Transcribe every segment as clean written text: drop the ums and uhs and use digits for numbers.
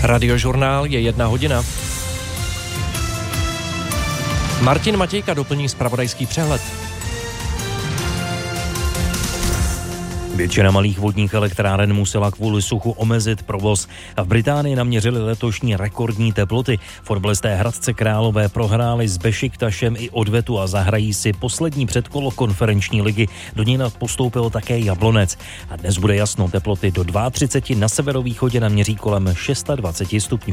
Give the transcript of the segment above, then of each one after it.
Radiožurnál je 1 hodina. Martin Matějka doplní zpravodajský přehled. Většina malých vodních elektráren musela kvůli suchu omezit provoz a v Británii naměřili letošní rekordní teploty. Fotbalisté Hradce Králové prohráli s Bešiktašem i odvetu a zahrají si poslední předkolo konferenční ligy. Do něj postoupil také Jablonec. A dnes bude jasno, teploty do 32, na severovýchodě naměří kolem 26 stupňů.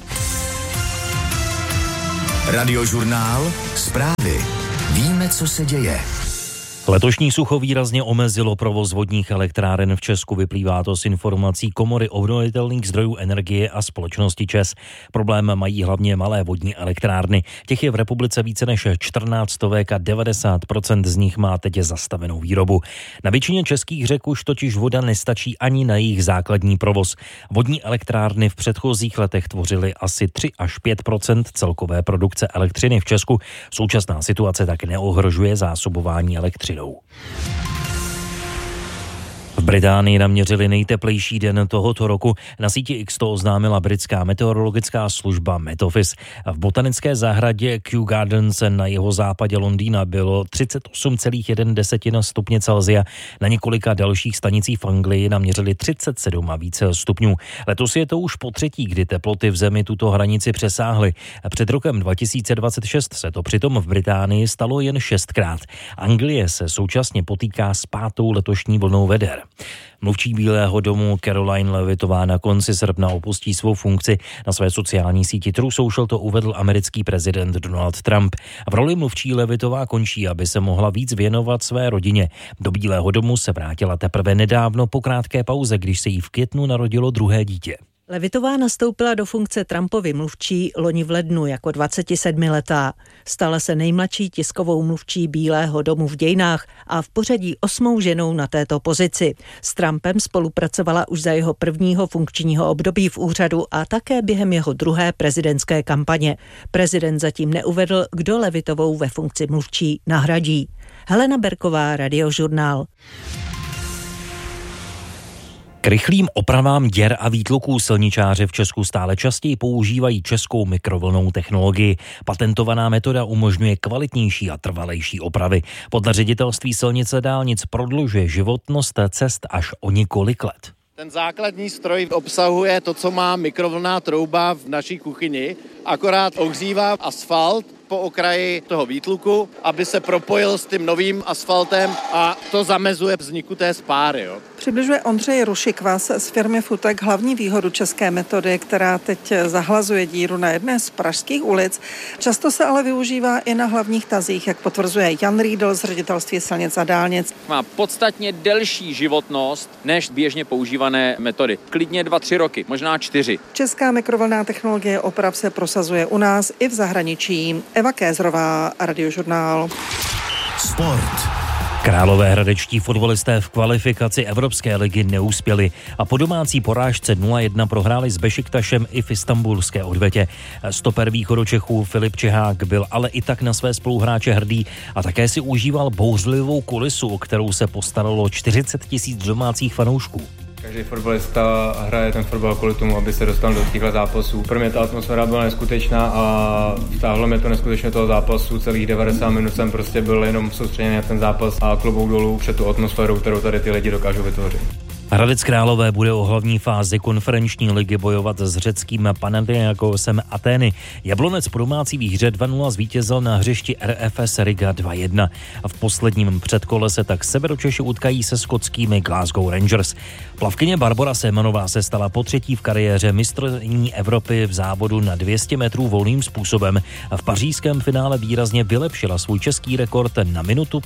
Radiožurnál, zprávy. Víme, co se děje. Letošní sucho výrazně omezilo provoz vodních elektráren v Česku, vyplývá to z informací Komory obnovitelných zdrojů energie a společnosti ČEZ. Problém mají hlavně malé vodní elektrárny. Těch je v republice více než 14 stovek a 90% z nich má teď zastavenou výrobu. Na většině českých řek už totiž voda nestačí ani na jejich základní provoz. Vodní elektrárny v předchozích letech tvořily asi 3 až 5% celkové produkce elektřiny v Česku. Současná situace tak neohrožuje zásobování elektřiny. V Británii naměřili nejteplejší den tohoto roku. Na síti X to oznámila britská meteorologická služba Met Office. V botanické zahradě Kew Gardens na jeho západě Londýna bylo 38,1 stupně Celsia. Na několika dalších stanicích v Anglii naměřili 37 a více stupňů. Letos je to už po třetí, kdy teploty v zemi tuto hranici přesáhly. Před rokem 2026 se to přitom v Británii stalo jen 6krát. Anglie se současně potýká s 5. letošní vlnou veder. Mluvčí Bílého domu Caroline Levitová na konci srpna opustí svou funkci. Na své sociální síti True Social to uvedl americký prezident Donald Trump. V roli mluvčí Levitová končí, aby se mohla víc věnovat své rodině. Do Bílého domu se vrátila teprve nedávno po krátké pauze, když se jí v květnu narodilo druhé dítě. Levitová nastoupila do funkce Trumpovy mluvčí loni v lednu jako 27letá. Stala se nejmladší tiskovou mluvčí Bílého domu v dějinách a v pořadí 8. ženou na této pozici. S Trumpem spolupracovala už za jeho prvního funkčního období v úřadu a také během jeho druhé prezidentské kampaně. Prezident zatím neuvedl, kdo Levitovou ve funkci mluvčí nahradí. Helena Berková, Radiožurnál. K rychlým opravám děr a výtluků silničáři v Česku stále častěji používají českou mikrovlnnou technologii. Patentovaná metoda umožňuje kvalitnější a trvalejší opravy. Podle Ředitelství silnic a dálnic prodlužuje životnost cest až o několik let. Ten základní stroj obsahuje to, co má mikrovlnná trouba v naší kuchyni, akorát ohřívá asfalt po okraji toho výtluku, aby se propojil s tím novým asfaltem a to zamezuje vzniku té spáry. Jo. Přibližuje Ondřej Rušikvas z firmy Futek hlavní výhodu české metody, která teď zahlazuje díru na jedné z pražských ulic. Často se ale využívá i na hlavních tazích, jak potvrzuje Jan Riedl z Ředitelství silnic a dálnic. Má podstatně delší životnost než běžně používané metody. Klidně 2-3 roky, možná 4. Česká mikrovlnná technologie oprav se prosazuje u nás i v zahraničí. Eva Kézrová, Radiožurnál. Sport. Královéhradečtí fotbalisté v kvalifikaci Evropské ligy neuspěli a po domácí porážce 0-1 prohráli s Bešiktašem i v istanbulské odvetě. Stoper východočechů Filip Čehák byl ale i tak na své spoluhráče hrdý a také si užíval bouřlivou kulisu, o kterou se postaralo 40 000 domácích fanoušků. Každý fotbalista hraje ten fotbal kvůli tomu, aby se dostal do těchto zápasů. Pro mě ta atmosféra byla neskutečná a vtáhlo mě to neskutečně toho zápasu. Celých 90 minut jsem prostě byl jenom soustředěný na ten zápas a klobouk dolů před tu atmosférou, kterou tady ty lidi dokážou vytvořit. Hradec Králové bude o hlavní fázi konferenční ligy bojovat s řeckým Panathinaikosem Atény. Jablonec po domácí výhře 2-0 zvítězil na hřišti RFS Riga 2-1 a v posledním předkole se tak Severočeši utkají se skotskými Glasgow Rangers. Plavkyně Barbora Semanová se stala potřetí v kariéře mistryní Evropy v závodu na 200 metrů volným způsobem a v pařížském finále výrazně vylepšila svůj český rekord na minutu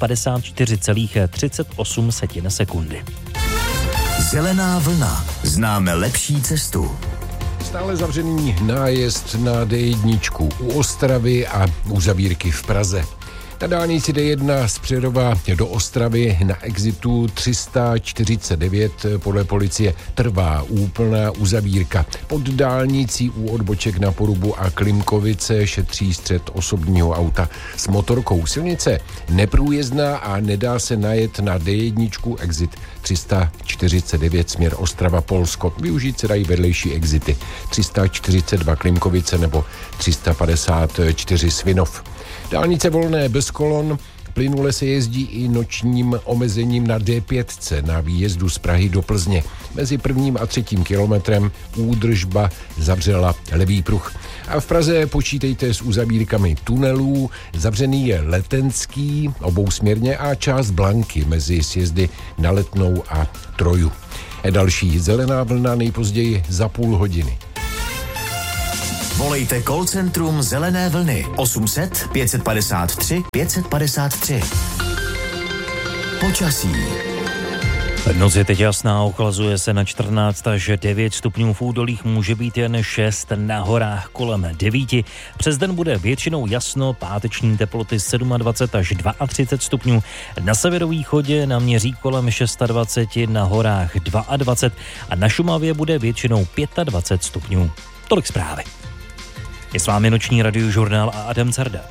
54,38 sekundy. Zelená vlna. Známe lepší cestu. Stále zavřený nájezd na D1 u Ostravy a u Zabírky v Praze. Na dálnici D1 z Přerova do Ostravy na exitu 349 podle policie trvá úplná uzavírka. Pod dálnicí u odboček na Porubu a Klimkovice šetří střet osobního auta s motorkou. Silnice neprůjezdná a nedá se najet na D1 exit 349 směr Ostrava-Polsko. Využít se dají vedlejší exity 342 Klimkovice nebo 354 Svinov. Dálnice volné bez kolon, plynule se jezdí i nočním omezením na D5 na výjezdu z Prahy do Plzně. Mezi 1. a 3. kilometrem údržba zavřela levý pruh. A v Praze počítejte s uzavírkami tunelů, zavřený je Letenský obousměrně a část Blanky mezi sjezdy na Letnou a Troju. Další zelená vlna nejpozději za půl hodiny. Volejte call centrum Zelené vlny 800 553 553. Počasí. Noc je teď jasná, ochlazuje se na 14 až 9 stupňů, v údolích může být jen 6, na horách kolem 9. Přes den bude většinou jasno, páteční teploty 27 až 32 stupňů. Na severovýchodě naměří kolem 26, na horách 22 a na Šumavě bude většinou 25 stupňů. Tolik zprávy. Je s vámi noční radiožurnál a Adam Carda.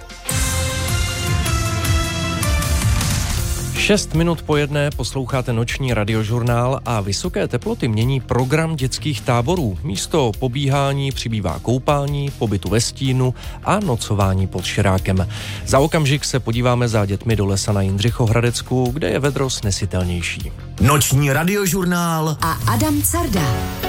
6 minut po 1 posloucháte noční radiožurnál a vysoké teploty mění program dětských táborů. Místo pobíhání přibývá koupání, pobytu ve stínu a nocování pod širákem. Za okamžik se podíváme za dětmi do lesa na Jindřichohradecku, kde je vedro snesitelnější. Noční radiožurnál a Adam Carda.